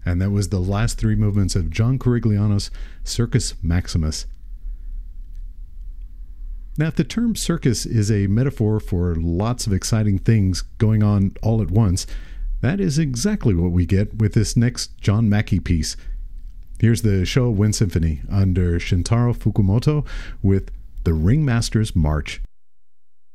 And that was the last three movements of John Corigliano's Circus Maximus. Now, if the term circus is a metaphor for lots of exciting things going on all at once, that is exactly what we get with this next John Mackey piece. Here's the Showa Wind Symphony under Shintaro Fukumoto with the Ringmaster's March.